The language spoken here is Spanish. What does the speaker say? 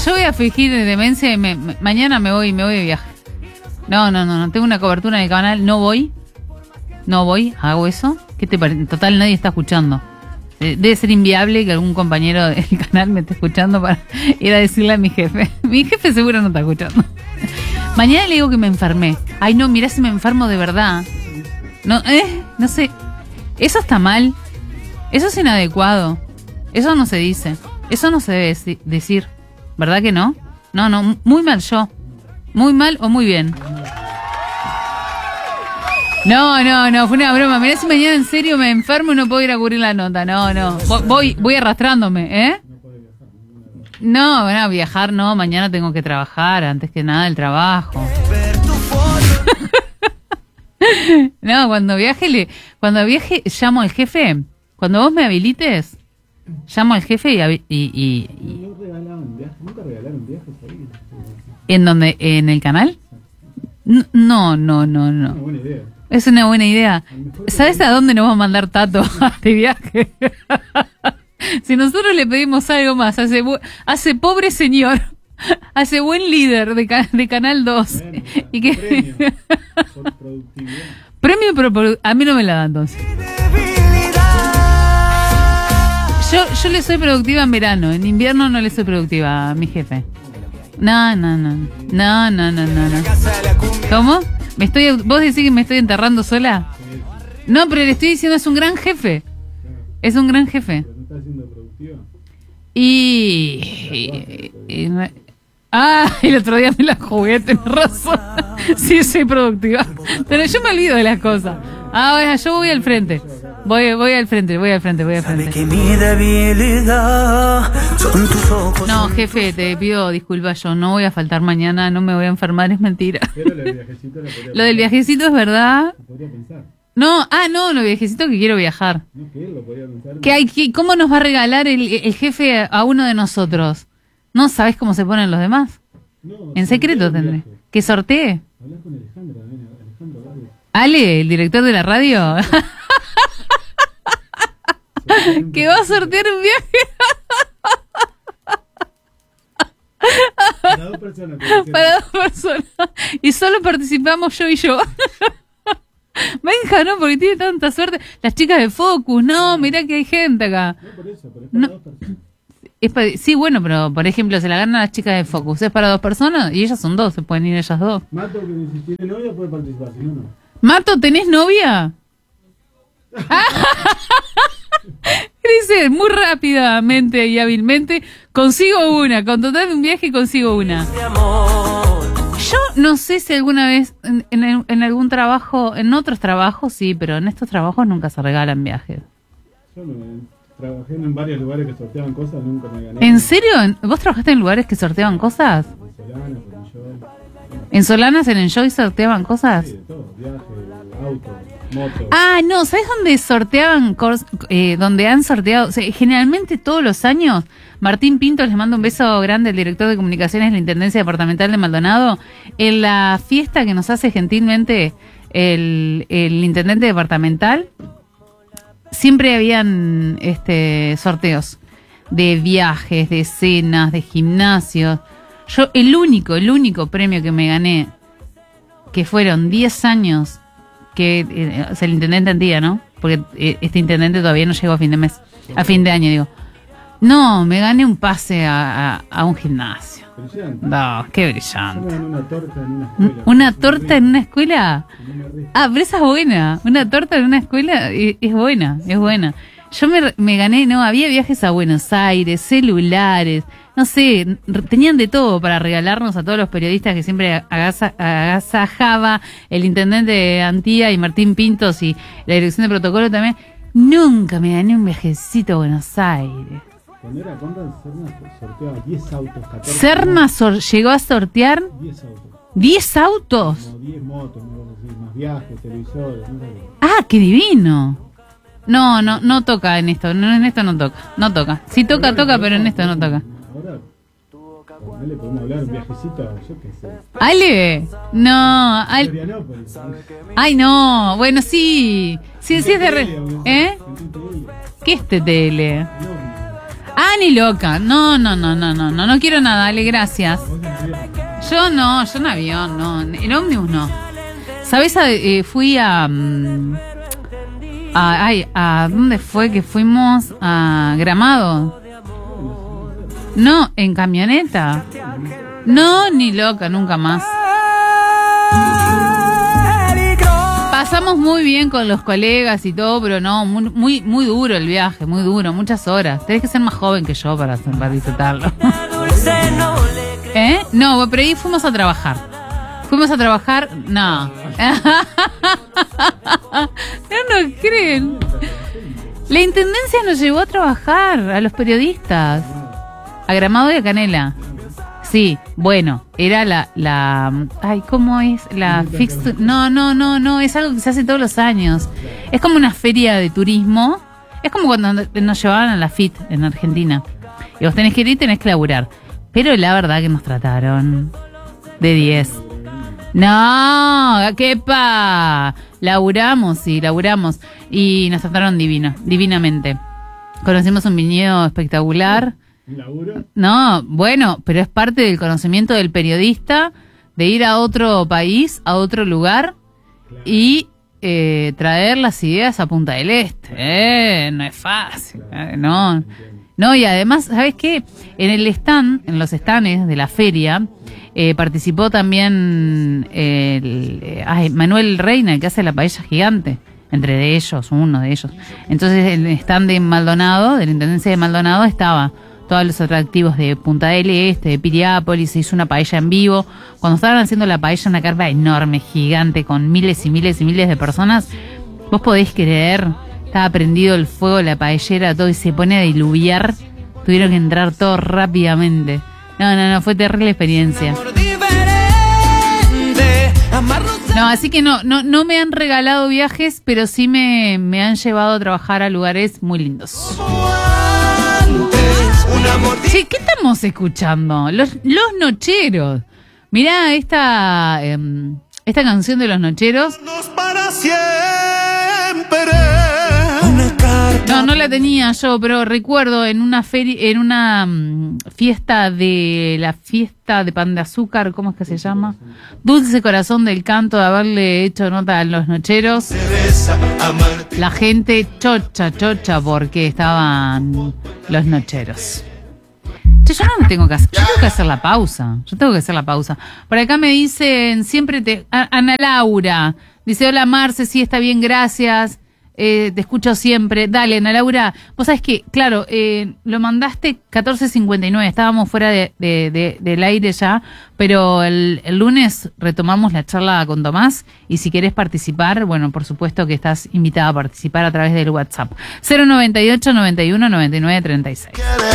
yo voy a fingir demencia y mañana me voy de viaje. No, tengo una cobertura en el canal, no voy, hago eso. ¿Qué te parece? En total nadie está escuchando. Debe ser inviable que algún compañero del canal me esté escuchando para ir a decirle a mi jefe. Mi jefe seguro no está escuchando. Mañana le digo que me enfermé. Ay, no, mirá si me enfermo de verdad. No sé. Eso está mal. Eso es inadecuado. Eso no se dice. Eso no se debe decir. ¿Verdad que no? No, muy mal yo. Muy mal o muy bien. No, fue una broma. Mirá si mañana en serio me enfermo y no puedo ir a cubrir la nota. No. Voy arrastrándome, ¿eh? No, bueno, a viajar no. Mañana tengo que trabajar. Antes que nada el trabajo. No, cuando viaje llamo al jefe. Cuando vos me habilites, llamo al jefe y ¿Nunca regalaron viajes ahí? ¿En dónde? ¿En el canal? No. Es una buena idea. Es una buena idea. ¿Sabes a dónde nos va a mandar Tato a este viaje? Si nosotros le pedimos algo más, hace pobre señor, hace buen líder de Canal 2. Bueno, y que premio por productividad. Premio, pero a mí no me la da entonces. Yo le soy productiva en verano, en invierno no le soy productiva a mi jefe. No. ¿Cómo? ¿Vos decís que me estoy enterrando sola? No, pero le estoy diciendo es un gran jefe. Es un gran jefe. ¿Pero no estás siendo productiva? El otro día me la jugué, tenés razón. Sí, soy productiva. Pero yo me olvido de las cosas. Bueno, yo voy al frente. Voy al frente. No, jefe, te pido disculpas, yo no voy a faltar mañana, no me voy a enfermar, es mentira. Pero lo del viajecito Lo del viajecito es verdad. Lo podría pensar. No, lo viajecito que quiero viajar. No, que él lo podría pensar. ¿Cómo nos va a regalar el jefe a uno de nosotros? ¿No sabés cómo se ponen los demás? No, En secreto tendré. ¿Que sortee? Hablás con Alejandro también, Alejandro Radio. Ale, el director de la radio. Que va a sortear un viaje. Para dos personas. Para 2 personas. Y solo participamos yo y yo. Benja, no, porque tiene tanta suerte. Las chicas de Focus, no, mirá que hay gente acá. No, por eso, pero es para 2 personas. Sí, bueno, pero por ejemplo, se la ganan las chicas de Focus. Es para 2 personas y ellas son 2, se pueden ir ellas 2. Mato, que si tiene novia puede participar, si no, no. Mato, ¿tenés novia? Dice muy rápidamente y hábilmente, consigo una, con total de un viaje consigo una. Yo no sé si alguna vez en algún trabajo, en otros trabajos sí, pero en estos trabajos nunca se regalan viajes. Yo no, trabajé en varios lugares que sorteaban cosas, nunca me gané. ¿En serio? ¿Vos trabajaste en lugares que sorteaban cosas? ¿En Solanas, en Enjoy sorteaban cosas? Sí, de todo, viaje, auto, moto. No, ¿sabes dónde sorteaban? Donde han sorteado, o sea, generalmente todos los años, Martín Pinto, les mando un beso grande, el director de comunicaciones de la Intendencia Departamental de Maldonado, en la fiesta que nos hace gentilmente el intendente departamental, siempre habían sorteos de viajes, de cenas, de gimnasios. Yo el único premio que me gané, que fueron 10 años, que o sea, el intendente antía, ¿no? Porque este intendente todavía no llegó a fin de mes, a fin de año, digo. No, me gané un pase a un gimnasio. Brillante. No, qué Yo brillante. me gané una torta en una escuela. ¿Una torta en una escuela? No me río. Pero esa es buena. Una torta en una escuela es buena, es buena. Yo me gané, no, había viajes a Buenos Aires, celulares, no sé, tenían de todo para regalarnos a todos los periodistas que siempre agasajaba el intendente de Antía y Martín Pintos y la dirección de protocolo también. Nunca me gané un viajecito a Buenos Aires. Cuando era Conrad, Serna sorteaba 10 autos, 14. ¿Serna llegó a sortear 10 autos. 10 autos? Como 10 motos, más viajes, televisores, no sé. ¡Qué divino! No toca en esto. En esto no toca. Sí toca, pero en esto no toca. Ahora, con Ale podemos hablar un viajecito, yo qué sé. ¡Ale! No, Florianópolis. ¡Ay, no! Bueno, sí. Sí, es de... ¿Eh? ¿Qué es TTL? Ah, ni loca. No quiero nada, dale, gracias. Yo no en avión, no. En ómnibus no. ¿Sabés? Fui a ¿dónde fue que fuimos? A Gramado. No, en camioneta. No, ni loca, nunca más. Pasamos muy bien con los colegas y todo, pero no, muy duro el viaje, muy duro, muchas horas. Tenés que ser más joven que yo para disfrutarlo. ¿Eh? No, pero ahí fuimos a trabajar. No. No creen. La intendencia nos llevó a trabajar, a los periodistas. A Gramado y a Canela. Sí, bueno, era ay, ¿cómo es? La fixed. No, es algo que se hace todos los años. Es como una feria de turismo. Es como cuando nos llevaban a la FIT en Argentina. Y vos tenés que ir y tenés que laburar. Pero la verdad que nos trataron de 10. No, quepa. Laburamos. Y nos trataron divinamente. Conocimos un viñedo espectacular. ¿Laburo? No, bueno, pero es parte del conocimiento del periodista de ir a otro país, a otro lugar, claro, y traer las ideas a Punta del Este. No es fácil. No, y además, ¿sabes qué? En los stands de la feria, participó también Manuel Reina, el que hace la paella gigante. Uno de ellos. Entonces, el stand de Maldonado, de la Intendencia de Maldonado, estaba todos los atractivos de Punta del Este, de Piriápolis. Se hizo una paella en vivo. Cuando estaban haciendo la paella, una carpa enorme, gigante, con miles y miles y miles de personas, vos podés creer, estaba prendido el fuego, la paellera, todo, y se pone a diluviar. Tuvieron que entrar todos rápidamente. No, fue terrible experiencia. No, así que no me han regalado viajes, pero sí me han llevado a trabajar a lugares muy lindos. Che, ¿qué estamos escuchando? Los Nocheros. Mirá esta canción de Los Nocheros. No la tenía yo, pero recuerdo en una fiesta de Pan de Azúcar, ¿cómo es que se llama? Dulce Corazón del Canto, de haberle hecho nota a Los Nocheros. La gente chocha porque estaban Los Nocheros. Yo no tengo que hacer. Yo tengo que hacer la pausa. Por acá me dicen Ana Laura dice: hola Marce, sí, está bien, gracias. Te escucho siempre. Dale, Ana Laura. Vos sabés que, claro, lo mandaste 14:59. Estábamos fuera del aire ya, pero el lunes retomamos la charla con Tomás. Y si querés participar, bueno, por supuesto que estás invitada a participar a través del WhatsApp. 098 91 99 36.